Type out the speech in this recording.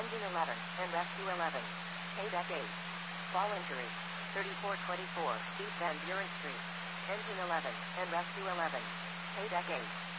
Engine 11, and rescue 11. Payback 8. Fall injury. 3424, East Van Buren Street. Engine 11, and rescue 11. Payback 8.